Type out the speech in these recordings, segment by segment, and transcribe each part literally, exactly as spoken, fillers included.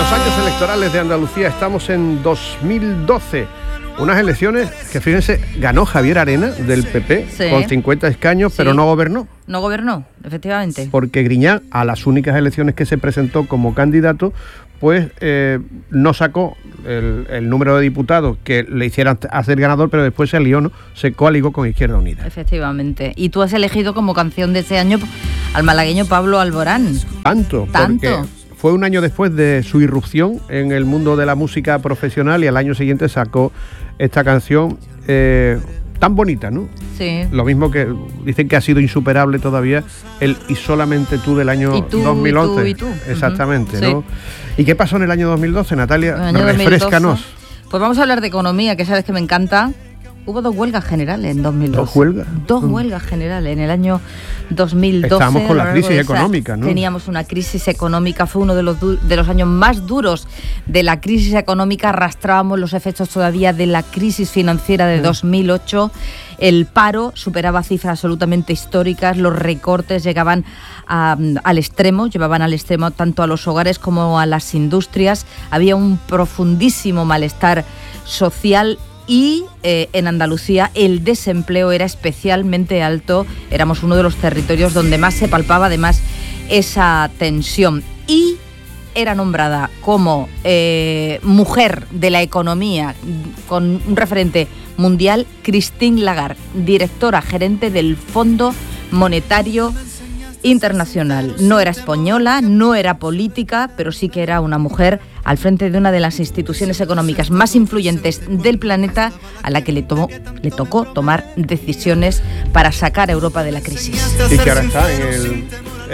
los años electorales de Andalucía estamos en dos mil doce. Unas elecciones que, fíjense, ganó Javier Arena del P P sí. con cincuenta escaños, sí. pero no gobernó. No gobernó, efectivamente. Porque Griñán, a las únicas elecciones que se presentó como candidato, pues eh, no sacó el, el número de diputados que le hicieran hacer ganador, pero después se alió, ¿no? Se coaligó con Izquierda Unida. Efectivamente. Y tú has elegido como canción de ese año al malagueño Pablo Alborán. Tanto, Tanto. Porque fue un año después de su irrupción en el mundo de la música profesional y al año siguiente sacó esta canción eh, tan bonita, ¿no? Sí. Lo mismo que dicen que ha sido insuperable todavía el Y solamente tú del año ¿Y tú, dos mil once. Y tú, y tú. Exactamente, uh-huh. ¿no? Sí. ¿Y qué pasó en el año dos mil doce, Natalia? Año Refréscanos. dos mil doce. Pues vamos a hablar de economía, que sabes que me encanta. Hubo dos huelgas generales en dos mil doce. ¿Dos huelgas? Dos mm. huelgas generales en el año dos mil doce. Estábamos con la crisis económica, ¿no? Teníamos una crisis económica, fue uno de los, du- de los años más duros de la crisis económica. Arrastrábamos los efectos todavía de la crisis financiera de mm. dos mil ocho. El paro superaba cifras absolutamente históricas, los recortes llegaban a, al extremo, llevaban al extremo tanto a los hogares como a las industrias. Había un profundísimo malestar social. Y eh, en Andalucía el desempleo era especialmente alto, éramos uno de los territorios donde más se palpaba además esa tensión. Y era nombrada como eh, mujer de la economía, con un referente mundial, Christine Lagarde, directora gerente del Fondo Monetario Internacional. No era española, no era política, pero sí que era una mujer al frente de una de las instituciones económicas más influyentes del planeta, a la que le, tomó, le tocó tomar decisiones para sacar a Europa de la crisis. Y que ahora está en el,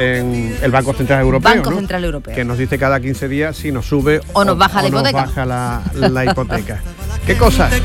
en el Banco Central Europeo, Banco ¿no? Central Europeo. Que nos dice cada quince días si nos sube o nos baja o, la o hipoteca. Nos baja la, la hipoteca. ¿Qué cosas?